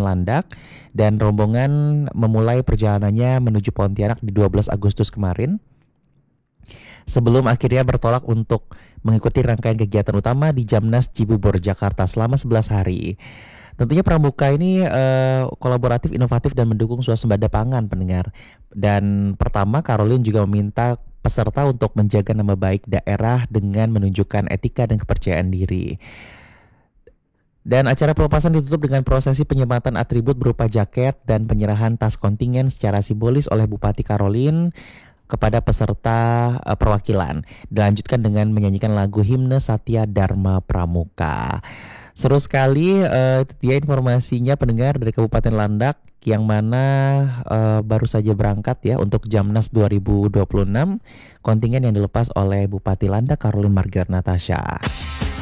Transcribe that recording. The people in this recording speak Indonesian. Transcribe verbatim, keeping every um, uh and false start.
Landak, dan rombongan memulai perjalanannya menuju Pontianak di dua belas Agustus kemarin, sebelum akhirnya bertolak untuk mengikuti rangkaian kegiatan utama di Jamnas Cibubur, Jakarta selama sebelas hari. Tentunya Pramuka ini eh, kolaboratif, inovatif, dan mendukung swasembada pangan pendengar. Dan pertama, Caroline juga meminta peserta untuk menjaga nama baik daerah dengan menunjukkan etika dan kepercayaan diri. Dan acara pelepasan ditutup dengan prosesi penyematan atribut berupa jaket dan penyerahan tas kontingen secara simbolis oleh Bupati Caroline kepada peserta uh, perwakilan. Dilanjutkan dengan menyanyikan lagu himne Satya Dharma Pramuka. Seru sekali, uh, itu dia informasinya pendengar dari Kabupaten Landak yang mana uh, baru saja berangkat ya untuk Jamnas dua ribu dua puluh enam, kontingen yang dilepas oleh Bupati Landak Caroline Margaret Natasha.